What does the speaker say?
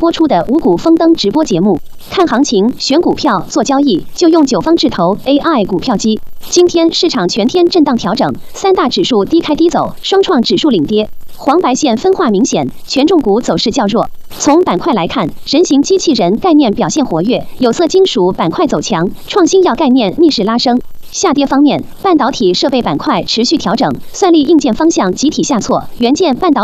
播出的五谷丰登直播节目。看行情、选股票、做交易，就用九方智投 AI 股票机。今天市场全天震荡调整，三大指数低开低走，双创指数领跌，黄白线分化明显，权重股走势较弱。从板块来看，人形机器人概念表现活跃，有色金属板块走强，创新药概念逆势拉升。下跌方面，半导体设备板块持续调整，算力硬件方向集体下挫，元件半导